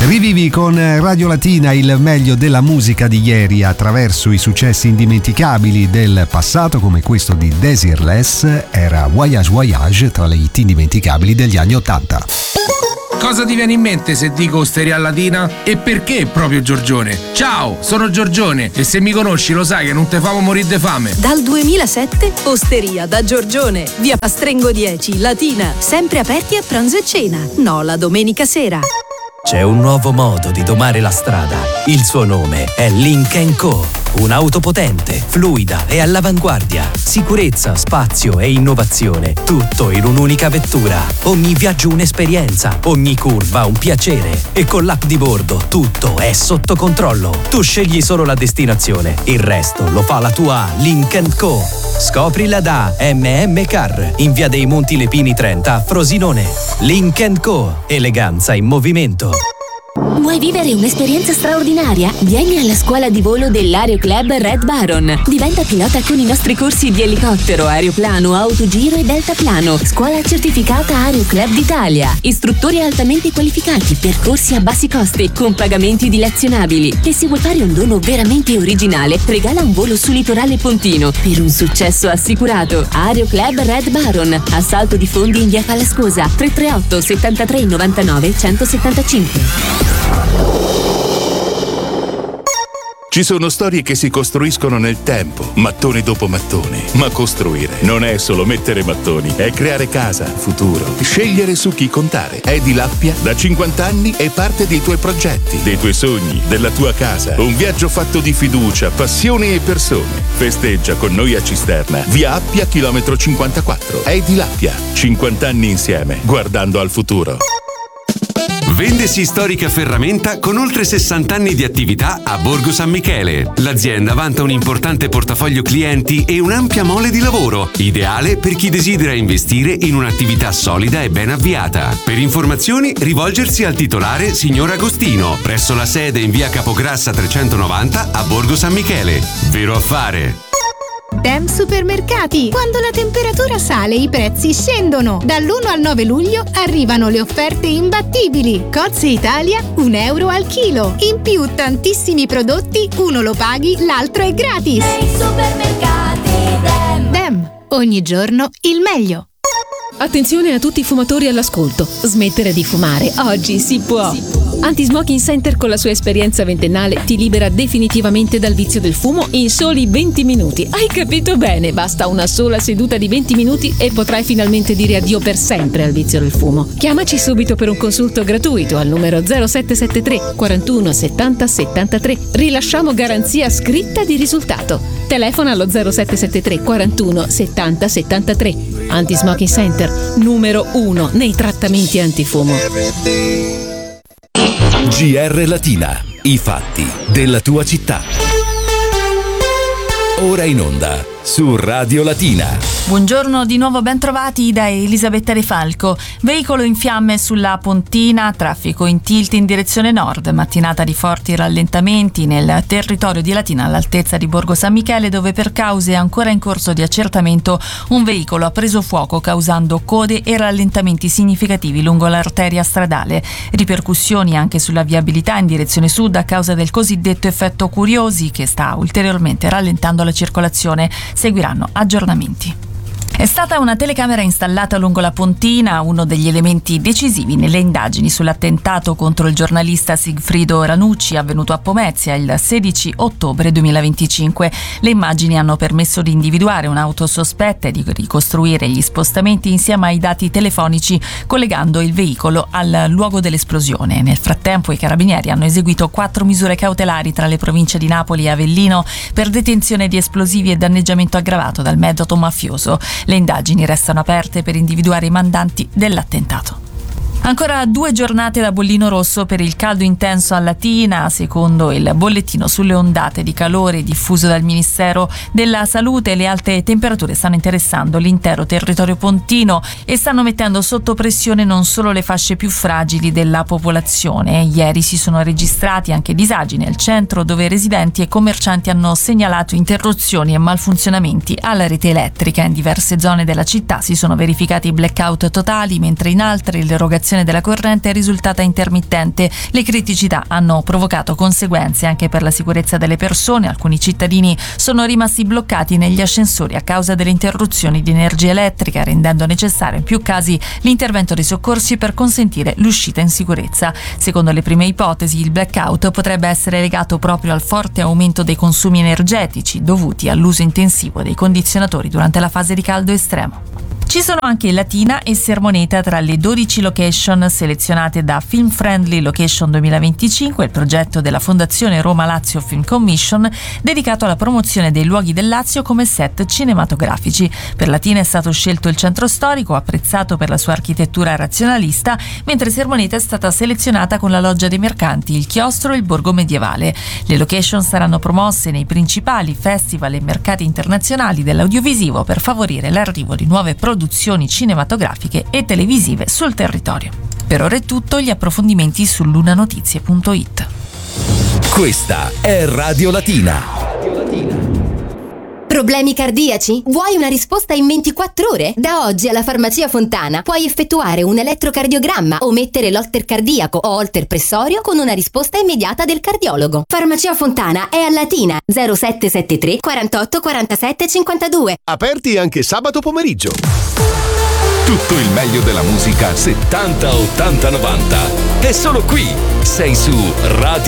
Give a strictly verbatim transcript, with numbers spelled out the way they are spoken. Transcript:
Rivivi con Radio Latina il meglio della musica di ieri attraverso i successi indimenticabili del passato, come questo di Desireless. Era Voyage Voyage tra le hit indimenticabili degli anni ottanta. Cosa ti viene in mente se dico Osteria Latina? E perché proprio Giorgione? Ciao, sono Giorgione e se mi conosci lo sai che non te famo morire de fame. Dal duemilasette Osteria da Giorgione, via Pastrengo dieci, Latina, sempre aperti a pranzo e cena, no la domenica sera. C'è un nuovo modo di domare la strada. Il suo nome è Lynk and Co. Un'auto potente, fluida e all'avanguardia. Sicurezza, spazio e innovazione. Tutto in un'unica vettura. Ogni viaggio un'esperienza, ogni curva un piacere. E con l'app di bordo tutto è sotto controllo. Tu scegli solo la destinazione. Il resto lo fa la tua Lynk and Co. Scoprila da M M Car in via dei Monti Lepini trenta a Frosinone. Lynk and Co. Eleganza in movimento. Vuoi vivere un'esperienza straordinaria? Vieni alla scuola di volo dell'Aero Club Red Baron. Diventa pilota con i nostri corsi di elicottero, aeroplano, autogiro e deltaplano. Scuola certificata Aero Club d'Italia. Istruttori altamente qualificati, percorsi a bassi costi, con pagamenti dilazionabili. E se vuoi fare un dono veramente originale, regala un volo su litorale pontino per un successo assicurato. Aero Club Red Baron. Assalto di fondi in via Palascosa. tre tre otto settantatré novantanove centosettantacinque. Ci sono storie che si costruiscono nel tempo, mattone dopo mattone. Ma costruire non è solo mettere mattoni, è creare casa, futuro, scegliere su chi contare. Edilappia da cinquanta anni è parte dei tuoi progetti, dei tuoi sogni, della tua casa. Un viaggio fatto di fiducia, passione e persone. Festeggia con noi a Cisterna, via Appia, chilometro cinquantaquattro. Edilappia, cinquanta anni insieme, guardando al futuro. Vendesi Storica Ferramenta con oltre sessanta anni di attività a Borgo San Michele. L'azienda vanta un importante portafoglio clienti e un'ampia mole di lavoro, ideale per chi desidera investire in un'attività solida e ben avviata. Per informazioni rivolgersi al titolare signor Agostino, presso la sede in via Capograssa trecentonovanta a Borgo San Michele. Vero affare! Dem Supermercati. Quando la temperatura sale, i prezzi scendono. Dall'primo al nove luglio arrivano le offerte imbattibili. Cozze Italia, un euro al chilo. In più tantissimi prodotti, uno lo paghi, l'altro è gratis. Nei supermercati Dem. Dem, ogni giorno il meglio. Attenzione a tutti i fumatori all'ascolto. Smettere di fumare oggi si può. Anti-Smoking Center con la sua esperienza ventennale ti libera definitivamente dal vizio del fumo in soli venti minuti. Hai capito bene? Basta una sola seduta di venti minuti e potrai finalmente dire addio per sempre al vizio del fumo. Chiamaci subito per un consulto gratuito al numero zero sette sette tre quarantuno settanta settantatré. Rilasciamo garanzia scritta di risultato. Telefona allo zero sette sette tre quarantuno settanta settantatré. Anti-Smoking Center, numero uno nei trattamenti antifumo. G R Latina, i fatti della tua città. Ora in onda su Radio Latina. Buongiorno, di nuovo ben trovati da Elisabetta De Falco. Veicolo in fiamme sulla Pontina, traffico in tilt in direzione nord, mattinata di forti rallentamenti nel territorio di Latina all'altezza di Borgo San Michele, dove per cause ancora in corso di accertamento un veicolo ha preso fuoco causando code e rallentamenti significativi lungo l'arteria stradale. Ripercussioni anche sulla viabilità in direzione sud a causa del cosiddetto effetto Curiosi, che sta ulteriormente rallentando la circolazione. Seguiranno aggiornamenti. È stata una telecamera installata lungo la Pontina, uno degli elementi decisivi nelle indagini sull'attentato contro il giornalista Sigfrido Ranucci avvenuto a Pomezia il sedici ottobre duemilaventicinque. Le immagini hanno permesso di individuare un'auto sospetta e di ricostruire gli spostamenti insieme ai dati telefonici, collegando il veicolo al luogo dell'esplosione. Nel frattempo i carabinieri hanno eseguito quattro misure cautelari tra le province di Napoli e Avellino per detenzione di esplosivi e danneggiamento aggravato dal metodo mafioso. Le indagini restano aperte per individuare i mandanti dell'attentato. Ancora due giornate da bollino rosso per il caldo intenso a Latina, secondo il bollettino sulle ondate di calore diffuso dal Ministero della Salute. Le alte temperature stanno interessando l'intero territorio pontino e stanno mettendo sotto pressione non solo le fasce più fragili della popolazione. Ieri si sono registrati anche disagi nel centro, dove residenti e commercianti hanno segnalato interruzioni e malfunzionamenti alla rete elettrica. In diverse zone della città si sono verificati blackout totali, mentre in altre l'erogazione l'erogazione della corrente è risultata intermittente. Le criticità hanno provocato conseguenze anche per la sicurezza delle persone. Alcuni cittadini sono rimasti bloccati negli ascensori a causa delle interruzioni di energia elettrica, rendendo necessario in più casi l'intervento dei soccorsi per consentire l'uscita in sicurezza. Secondo le prime ipotesi, il blackout potrebbe essere legato proprio al forte aumento dei consumi energetici dovuti all'uso intensivo dei condizionatori durante la fase di caldo estremo. Ci sono anche Latina e Sermoneta tra le dodici location selezionate da Film Friendly Location duemilaventicinque, il progetto della Fondazione Roma Lazio Film Commission dedicato alla promozione dei luoghi del Lazio come set cinematografici. Per Latina è stato scelto il centro storico, apprezzato per la sua architettura razionalista, mentre Sermoneta è stata selezionata con la Loggia dei Mercanti, il Chiostro e il Borgo Medievale. Le location saranno promosse nei principali festival e mercati internazionali dell'audiovisivo per favorire l'arrivo di nuove produzioni produzioni cinematografiche e televisive sul territorio. Per ora è tutto, gli approfondimenti su lunanotizie punto it. Questa è Radio Latina. Problemi cardiaci? Vuoi una risposta in ventiquattro ore? Da oggi alla Farmacia Fontana puoi effettuare un elettrocardiogramma o mettere l'holter cardiaco o holter pressorio con una risposta immediata del cardiologo. Farmacia Fontana è a Latina, zero sette sette tre quarantotto quarantasette cinquantadue. Aperti anche sabato pomeriggio. Tutto il meglio della musica settanta, ottanta, novanta. È solo qui. Sei su Radio